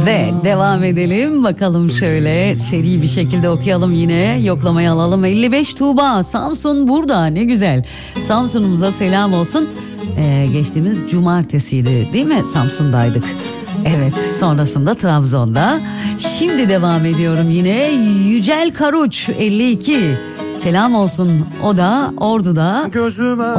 Ve devam edelim bakalım, şöyle seri bir şekilde okuyalım, yine yoklamaya alalım. 55 Tuğba, Samsun burada, ne güzel. Samsun'umuza selam olsun. Geçtiğimiz cumartesiydi değil mi, Samsun'daydık. Evet, sonrasında Trabzon'da. Şimdi devam ediyorum yine. Yücel Karuç 52, selam olsun, o da Ordu'da.